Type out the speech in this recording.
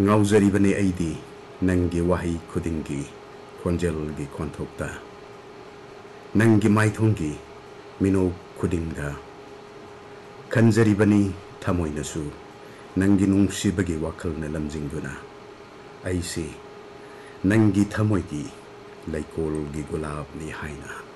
ꯉꯥꯎꯖꯔꯤꯕꯅꯤ ꯑꯩꯗꯤ ꯅꯪꯒꯤ ꯋꯥꯍꯩ ꯈꯨꯗꯤꯡꯒꯤ ꯈꯣꯟꯖꯦꯜꯒꯤ ꯈꯣꯟꯊꯣꯛꯇ ꯅꯪꯒꯤ ꯃꯥꯏꯊꯣꯡꯒꯤ ꯃꯤꯅꯣꯛ ꯈꯨꯗꯤꯡꯗ ꯈꯟꯖꯔꯤꯕꯅꯤ ꯊꯃꯣꯏꯅꯁꯨ ꯅꯪꯒꯤ ꯅꯨꯡꯁꯤꯕꯒꯤ ꯋꯥꯈꯜꯅ ꯂꯝꯖꯤꯡꯗꯨꯅ ꯑꯩꯁꯤ ꯅꯪꯒꯤ ꯊꯃꯣꯏꯒꯤ ꯂꯩꯀꯣꯜꯒꯤ ꯒꯨꯂꯥꯞꯅꯤ ꯍꯥꯏꯅ